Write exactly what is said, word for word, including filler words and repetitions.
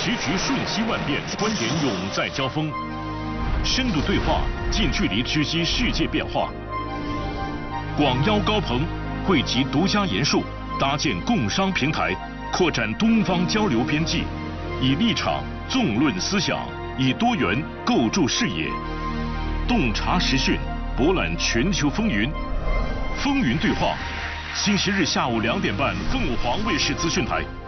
时局瞬息万变，观点永在交锋。深度对话，近距离直击世界变化。广邀高朋，汇集独家研述，搭建共商平台，扩展东方交流边际，以立场纵论思想，以多元构筑视野，洞察时讯，博览全球风云。风云对话，星期日下午两点半，凤凰卫视资讯台。